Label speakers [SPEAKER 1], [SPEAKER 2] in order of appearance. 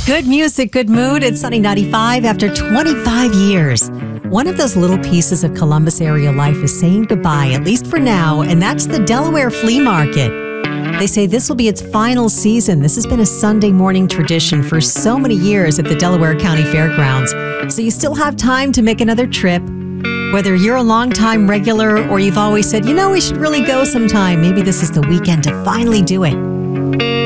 [SPEAKER 1] Good music, good mood. It's Sunny 95 after 25 years. One of those little pieces of Columbus area life is saying goodbye, at least for now, and that's the Delaware Flea Market. They say this will be its final season. This has been a Sunday morning tradition for so many years at the Delaware County Fairgrounds. So you still have time to make another trip. Whether you're a longtime regular or you've always said, we should really go sometime, maybe this is the weekend to finally do it.